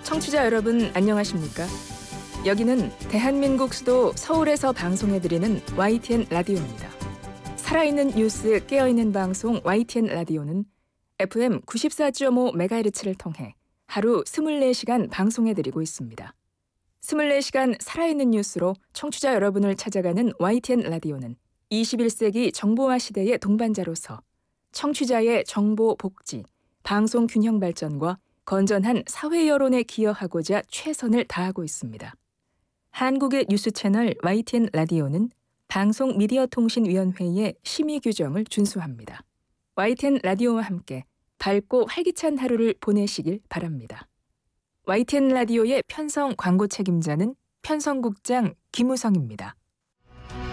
청취자 여러분 안녕하십니까? 여기는 대한민국 수도 서울에서 방송해드리는 YTN 라디오입니다. 살아있는 뉴스, 깨어있는 방송 YTN 라디오는 FM 94.5MHz를 통해 하루 24시간 방송해드리고 있습니다. 24시간 살아있는 뉴스로 청취자 여러분을 찾아가는 YTN 라디오는 21세기 정보화 시대의 동반자로서 청취자의 정보 복지, 방송 균형 발전과 건전한 사회 여론에 기여하고자 최선을 다하고 있습니다. 한국의 뉴스 채널 YTN 라디오는 방송미디어통신위원회의 심의 규정을 준수합니다. YTN 라디오와 함께 밝고 활기찬 하루를 보내시길 바랍니다. YTN 라디오의 편성 광고 책임자는 편성국장 김우성입니다.